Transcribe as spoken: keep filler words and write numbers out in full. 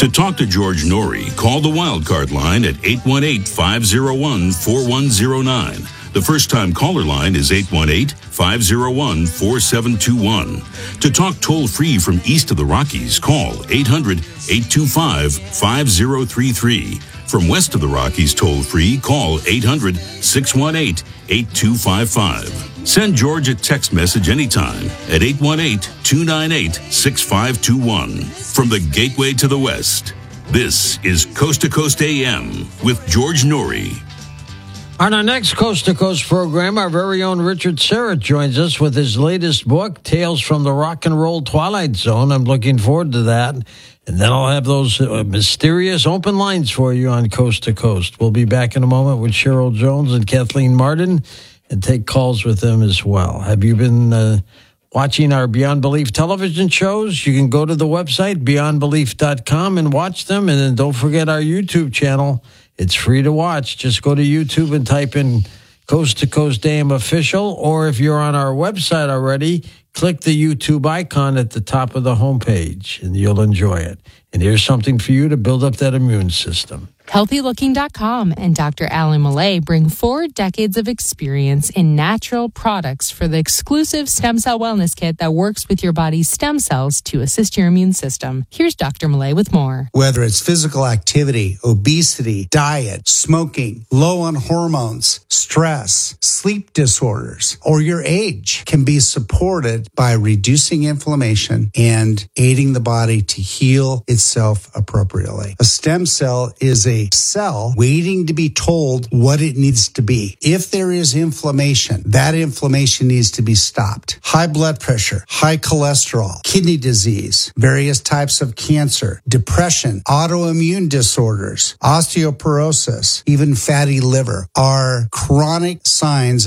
To talk to George Norrie, call the Wildcard line at eight one eight, five oh one, four one oh nine. The first-time caller line is eight one eight, five oh one, four seven two one. To talk toll-free from east of the Rockies, call eight hundred, eight two five, five oh three three. From west of the Rockies toll-free, call eight hundred, six one eight, eight two five five. Send George a text message anytime at eight one eight, two nine eight, six five two one. From the Gateway to the West, this is Coast to Coast A M with George Norrie. On our next Coast to Coast program, our very own Richard Serrett joins us with his latest book, Tales from the Rock and Roll Twilight Zone. I'm looking forward to that. And then I'll have those uh, mysterious open lines for you on Coast to Coast. We'll be back in a moment with Cheryl Jones and Kathleen Martin and take calls with them as well. Have you been uh, watching our Beyond Belief television shows? You can go to the website, beyond belief dot com, and watch them. And then don't forget our YouTube channel. It's free to watch. Just go to YouTube and type in Coast to Coast A M Official, or if you're on our website already, click the YouTube icon at the top of the homepage, and you'll enjoy it. And here's something for you to build up that immune system. healthy looking dot com and Doctor Alan Millay bring four decades of experience in natural products for the exclusive Stem Cell Wellness Kit that works with your body's stem cells to assist your immune system. Here's Doctor Millay with more. Whether it's physical activity, obesity, diet, smoking, low on hormones, stress, sleep disorders, or your age can be supported by reducing inflammation and aiding the body to heal itself appropriately. A stem cell is a cell waiting to be told what it needs to be. If there is inflammation, that inflammation needs to be stopped. High blood pressure, high cholesterol, kidney disease, various types of cancer, depression, autoimmune disorders, osteoporosis, even fatty liver are chronic signs